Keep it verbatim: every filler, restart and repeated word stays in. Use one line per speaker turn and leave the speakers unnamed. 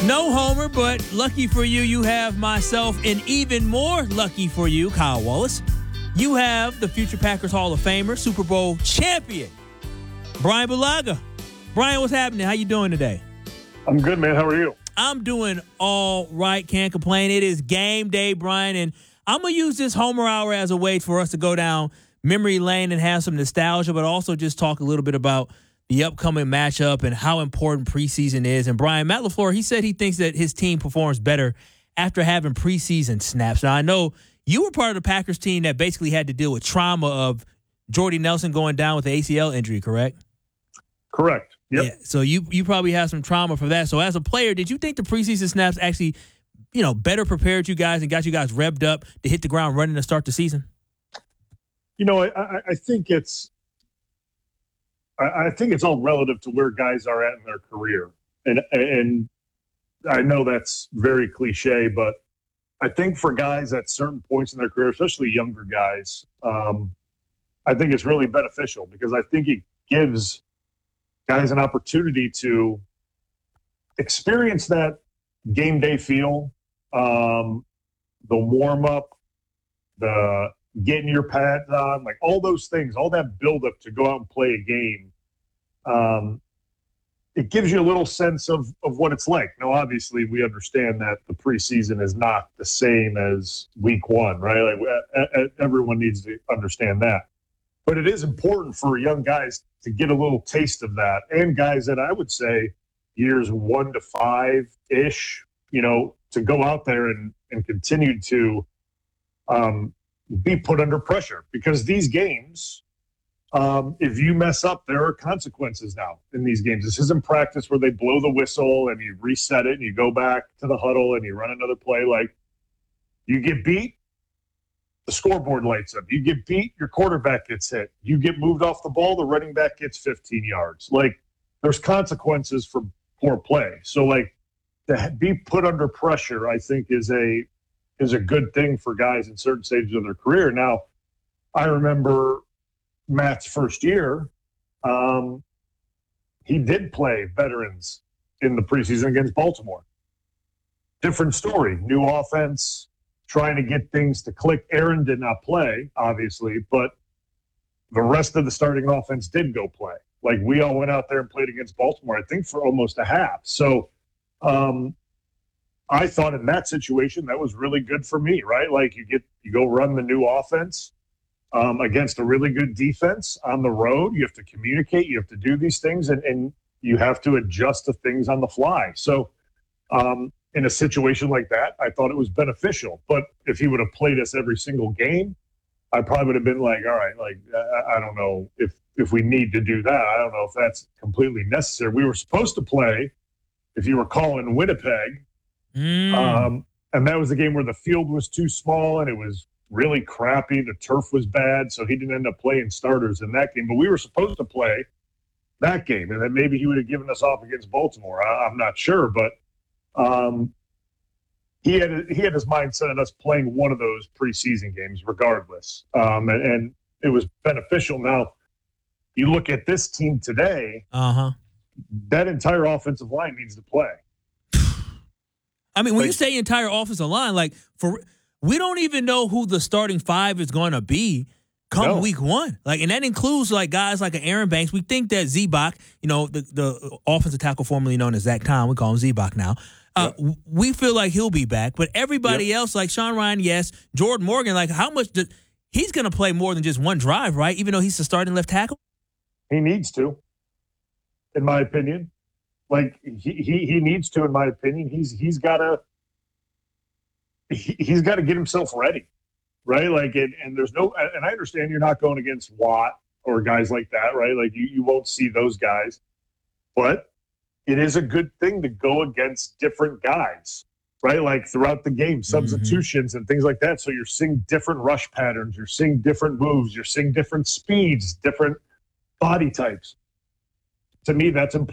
No homer, but lucky for you, you have myself, and even more lucky for you, Kyle Wallace. You have the future Packers Hall of Famer, Super Bowl champion, Brian Bulaga. Brian, what's happening? How you doing today?
I'm good, man. How are you?
I'm doing all right. Can't complain. It is game day, Brian, and I'm going to use this Homer Hour as a way for us to go down memory lane and have some nostalgia, but also just talk a little bit about the upcoming matchup and how important preseason is. And Brian, Matt LaFleur, he said he thinks that his team performs better after having preseason snaps. Now, I know you were part of the Packers team that basically had to deal with trauma of Jordy Nelson going down with the A C L injury, correct?
Correct. Yep.
Yeah. So you you probably have some trauma for that. So as a player, did you think the preseason snaps actually, you know, better prepared you guys and got you guys revved up to hit the ground running to start the season?
You know, I, I think it's I, I think it's all relative to where guys are at in their career. And and I know that's very cliche, but I think for guys at certain points in their career, especially younger guys, um, I think it's really beneficial because I think it gives guys an opportunity to experience that game day feel, um, the warm up, the getting your pads on, like all those things, all that buildup to go out and play a game. Um, it gives you a little sense of, of what it's like. Now, obviously, we understand that the preseason is not the same as week one, right? Like everyone needs to understand that. But it is important for young guys to get a little taste of that, and guys that I would say years one to five-ish, you know, to go out there and, and continue to um, be put under pressure. Because these games, um, if you mess up, there are consequences now in these games. This isn't practice where they blow the whistle and you reset it and you go back to the huddle and you run another play. Like, you get beat, the scoreboard lights up. You get beat, your quarterback gets hit. You get moved off the ball, the running back gets fifteen yards. Like, there's consequences for poor play. So, like, to be put under pressure, I think, is a is a good thing for guys in certain stages of their career. Now, I remember Matt's first year. Um, he did play veterans in the preseason against Baltimore. Different story. New offense, trying to get things to click. Aaron did not play, obviously, but the rest of the starting offense did go play. Like, we all went out there and played against Baltimore, I think, for almost a half. So um, I thought in that situation that was really good for me, right? Like, you get you go run the new offense um, against a really good defense on the road. You have to communicate. You have to do these things, and, and you have to adjust to things on the fly. So um, in a situation like that, I thought it was beneficial. But if he would have played us every single game, I probably would have been like, all right, like, I, I don't know if, if we need to do that. I don't know if that's completely necessary. We were supposed to play, if you recall, in Winnipeg.
Mm.
Um, and that was the game where the field was too small and it was really crappy. The turf was bad, so he didn't end up playing starters in that game. But we were supposed to play that game, and then maybe he would have given us off against Baltimore. I, I'm not sure, but um, he had he had his mind set on us playing one of those preseason games regardless, um, and, and it was beneficial. Now, you look at this team today,
uh-huh.
that entire offensive line needs to play.
I mean, when like, you say entire offensive line, like, for we don't even know who the starting five is going to be come
no.
week one. Like, and that includes, like, guys like Aaron Banks. We think that Z-Bach, you know, the, the offensive tackle formerly known as Zach Tom, we call him Z-Bach now. Uh, yep. We feel like he'll be back. But everybody yep. else, like Sean Ryan, yes, Jordan Morgan, like, how much do, he's going to play more than just one drive, right? Even though he's the starting left tackle?
He needs to, in my opinion. Like, he, he, he needs to, in my opinion. He's he's got to he, he's got to get himself ready, right? Like, and, and there's no, and I understand you're not going against Watt or guys like that, right? Like, you, you won't see those guys, but it is a good thing to go against different guys, right? Like, throughout the game, substitutions mm-hmm. and things like that. So you're seeing different rush patterns, you're seeing different moves, you're seeing different speeds, different body types. To me, that's important.